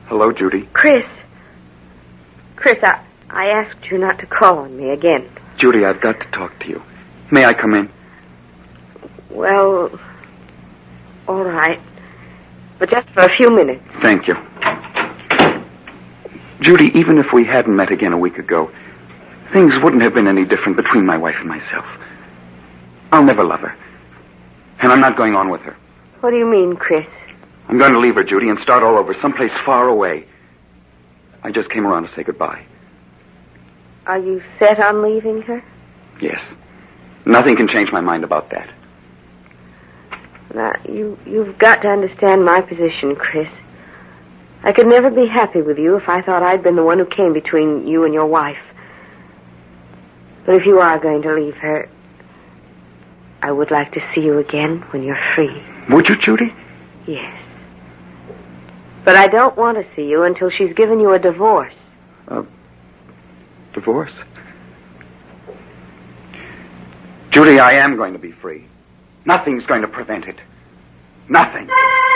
Hello, Judy. Chris, I asked you not to call on me again. Judy, I've got to talk to you. May I come in? Well, all right. But just for a few minutes. Thank you. Judy, even if we hadn't met again a week ago, things wouldn't have been any different between my wife and myself. I'll never love her. And I'm not going on with her. What do you mean, Chris? I'm going to leave her, Judy, and start all over, someplace far away. I just came around to say goodbye. Are you set on leaving her? Yes. Nothing can change my mind about that. Now, you've got to understand my position, Chris. I could never be happy with you if I thought I'd been the one who came between you and your wife. But if you are going to leave her, I would like to see you again when you're free. Would you, Judy? Yes. But I don't want to see you until she's given you a divorce. Divorce? Judy, I am going to be free. Nothing's going to prevent it. Nothing.